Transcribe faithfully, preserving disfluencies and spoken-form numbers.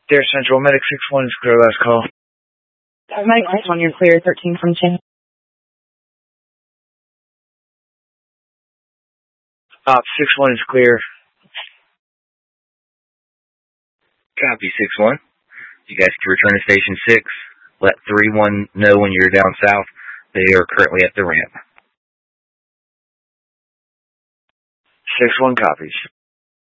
Dare Central, Medic six one is clear, last call. Uh, Medic six one, you're clear, thirteen from ten. Op six one is clear. Copy, six one. You guys can return to Station six. Let three one know when you're down south. They are currently at the ramp. six one copies.